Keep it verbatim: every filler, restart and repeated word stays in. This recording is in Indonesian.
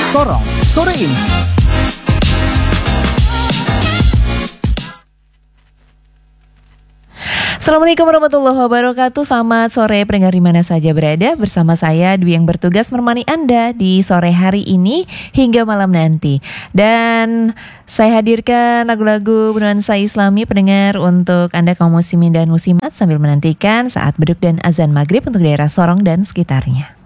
Sorong sore ini. Assalamualaikum warahmatullahi wabarakatuh. Selamat sore pendengar di mana saja berada. Bersama saya Dwi yang bertugas menemani Anda di sore hari ini hingga malam nanti. Dan saya hadirkan lagu-lagu bernuansa Islami pendengar untuk Anda kaum muslimin dan muslimat sambil menantikan saat beduk dan azan maghrib untuk daerah Sorong dan sekitarnya.